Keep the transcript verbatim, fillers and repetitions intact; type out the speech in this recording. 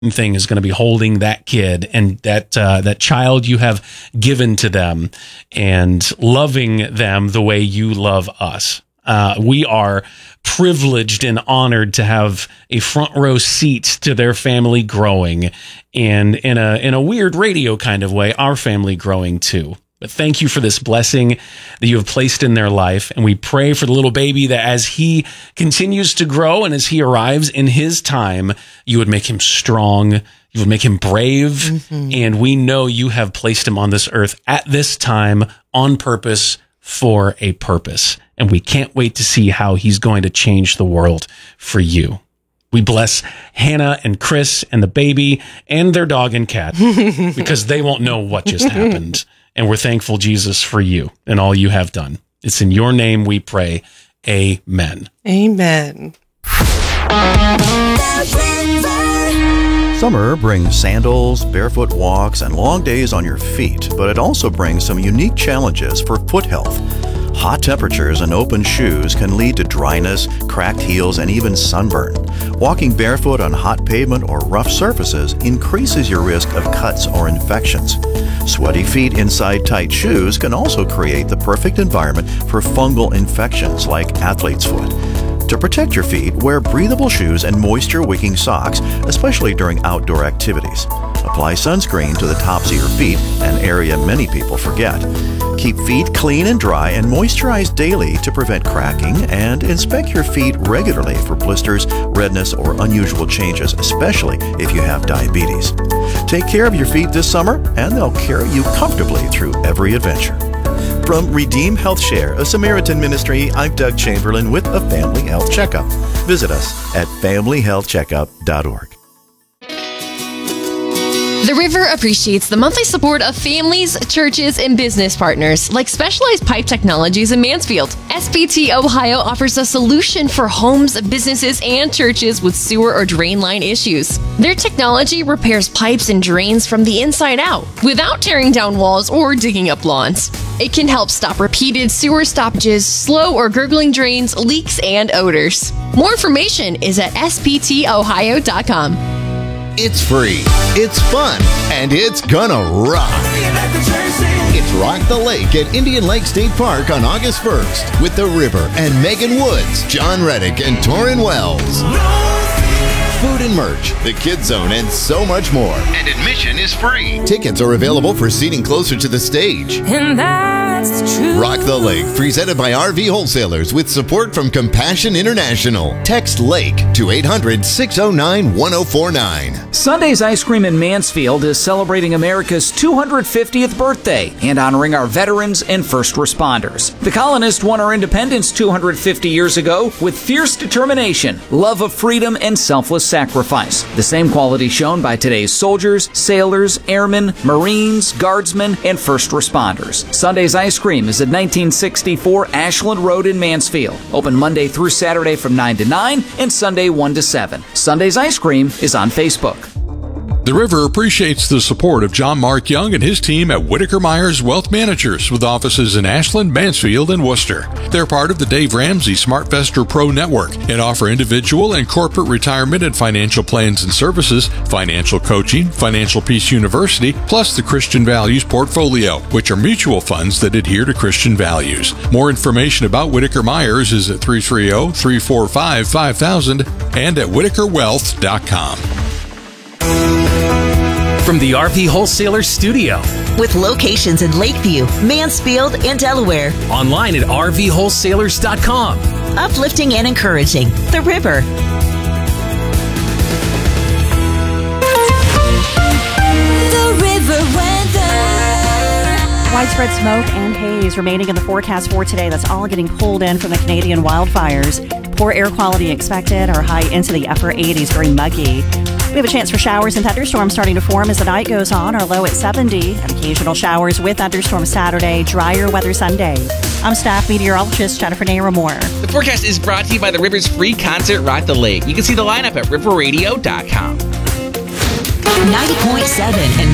thing is going to be holding that kid and that uh, that child you have given to them and loving them the way you love us. Uh, we are privileged and honored to have a front row seat to their family growing, and in a in a weird radio kind of way, our family growing too. But thank you for this blessing that you have placed in their life. And we pray for the little baby that as he continues to grow and as he arrives in his time, you would make him strong. You would make him brave. Mm-hmm. And we know you have placed him on this earth at this time on purpose for a purpose. And we can't wait to see how he's going to change the world for you. We bless Hannah and Chris and the baby and their dog and cat because they won't know what just happened. And we're thankful, Jesus, for you and all you have done. It's in your name we pray. Amen. Amen. Summer brings sandals, barefoot walks, and long days on your feet, but it also brings some unique challenges for foot health. Hot temperatures and open shoes can lead to dryness, cracked heels, and even sunburn. Walking barefoot on hot pavement or rough surfaces increases your risk of cuts or infections. Sweaty feet inside tight shoes can also create the perfect environment for fungal infections like athlete's foot. To protect your feet, wear breathable shoes and moisture-wicking socks, especially during outdoor activities. Apply sunscreen to the tops of your feet, an area many people forget. Keep feet clean and dry and moisturize daily to prevent cracking, and inspect your feet regularly for blisters, redness, or unusual changes, especially if you have diabetes. Take care of your feet this summer, and they'll carry you comfortably through every adventure. From Redeem Health Share, a Samaritan ministry, I'm Doug Chamberlain with a Family Health Checkup. Visit us at family health checkup dot org. The River appreciates the monthly support of families, churches, and business partners like Specialized Pipe Technologies in Mansfield. S P T Ohio offers a solution for homes, businesses, and churches with sewer or drain line issues. Their technology repairs pipes and drains from the inside out without tearing down walls or digging up lawns. It can help stop repeated sewer stoppages, slow or gurgling drains, leaks, and odors. More information is at S P T ohio dot com. It's free, it's fun, and it's gonna rock. It's Rock the Lake at Indian Lake State Park on August first with The River and Megan Woods, John Reddick, and Torrin Wells. Food and merch, the Kids Zone, and so much more. And admission is free. Tickets are available for seating closer to the stage. And that's true. Rock the Lake, presented by R V Wholesalers with support from Compassion International. Text LAKE to eight hundred, six oh nine, one oh four nine. Sunday's Ice Cream in Mansfield is celebrating America's two hundred fiftieth birthday and honoring our veterans and first responders. The colonists won our independence two hundred fifty years ago with fierce determination, love of freedom, and selfless sacrifice. The same quality shown by today's soldiers, sailors, airmen, Marines, guardsmen, and first responders. Sunday's Ice Cream is at nineteen sixty-four Ashland Road in Mansfield. Open Monday through Saturday from nine to nine and Sunday one to seven. Sunday's Ice Cream is on Facebook. The River appreciates the support of John Mark Young and his team at Whitaker Myers Wealth Managers with offices in Ashland, Mansfield, and Worcester. They're part of the Dave Ramsey SmartVestor Pro Network and offer individual and corporate retirement and financial plans and services, financial coaching, Financial Peace University, plus the Christian Values Portfolio, which are mutual funds that adhere to Christian values. More information about Whitaker Myers is at three three zero, three four five, five thousand and at whitaker wealth dot com. From the R V Wholesaler Studio. With locations in Lakeview, Mansfield, and Delaware. Online at r v wholesalers dot com. Uplifting and encouraging. The River. The River weather. Widespread smoke and haze remaining in the forecast for today. That's all getting pulled in from the Canadian wildfires. Poor air quality expected. Our high into the upper eighties, very muggy. We have a chance for showers and thunderstorms starting to form as the night goes on. Our low at seventy. And occasional showers with thunderstorms Saturday. Drier weather Sunday. I'm staff meteorologist Jennifer Naramore. The forecast is brought to you by the River's free concert, Rock the Lake. You can see the lineup at river radio dot com. ninety point seven and